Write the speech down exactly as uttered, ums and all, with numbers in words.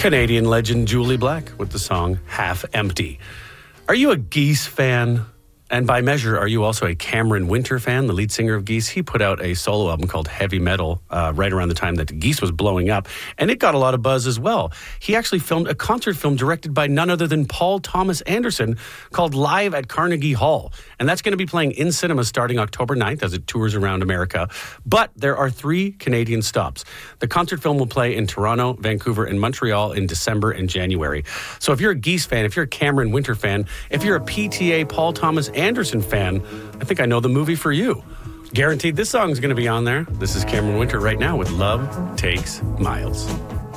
Canadian legend Julie Black with the song Half Empty. Are you a Geese fan? And by measure, are you also a Cameron Winter fan, the lead singer of Geese? He put out a solo album called Heavy Metal uh, right around the time that Geese was blowing up, and it got a lot of buzz as well. He actually filmed a concert film directed by none other than Paul Thomas Anderson called Live at Carnegie Hall, and that's going to be playing in cinemas starting October ninth as it tours around America. But there are three Canadian stops. The concert film will play in Toronto, Vancouver, and Montreal in December and January. So if you're a Geese fan, if you're a Cameron Winter fan, if you're a P T A Paul Thomas Anderson fan, I think I know the movie for you. Guaranteed this song is going to be on there. This is Cameron Winter right now with Love Takes Miles.